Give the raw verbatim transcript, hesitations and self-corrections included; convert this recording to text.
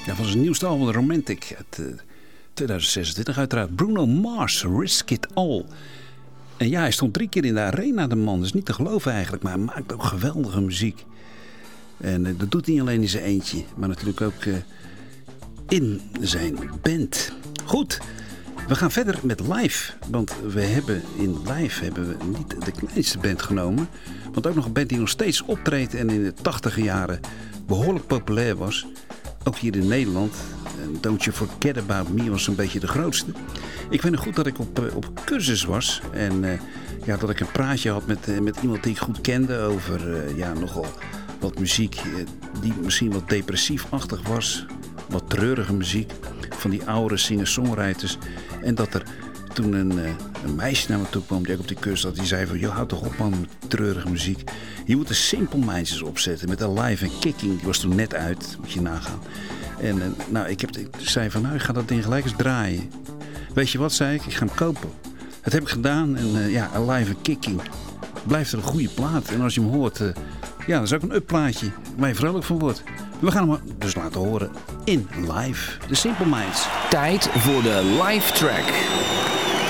Ja, van zijn nieuwste album Romantic uit uh, twintig zesentwintig uiteraard. Bruno Mars, Risk It All. En ja, hij stond drie keer in de arena, de man. Dat is niet te geloven eigenlijk, maar hij maakt ook geweldige muziek. En uh, dat doet hij niet alleen in zijn eentje, maar natuurlijk ook uh, in zijn band. Goed, we gaan verder met live. Want we hebben in live hebben we niet de kleinste band genomen. Want ook nog een band die nog steeds optreedt en in de tachtiger jaren behoorlijk populair was. Ook hier in Nederland. Don't You Forget About Me was een beetje de grootste. Ik weet nog goed dat ik op, op cursus was. En uh, ja, dat ik een praatje had met, uh, met iemand die ik goed kende over uh, ja, nogal wat muziek uh, die misschien wat depressief-achtig was. Wat treurige muziek van die oude singer-songwriters. En dat er toen een, uh, een meisje naar me toe kwam die ook op die cursus had. Die zei van, joh, houd toch op man met treurige muziek. Je moet de Simple Minds opzetten met Alive and Kicking. Die was toen net uit, moet je nagaan. En uh, nou, ik, heb, ik zei van, nou, ik ga dat ding gelijk eens draaien. Weet je wat, zei ik? Ik ga hem kopen. Dat heb ik gedaan. En uh, ja, Alive and Kicking. Blijft er een goede plaat. En als je hem hoort, uh, ja, dat is ook een upplaatje waar je vrolijk van wordt. We gaan hem dus laten horen in live. De Simple Minds. Tijd voor de live track.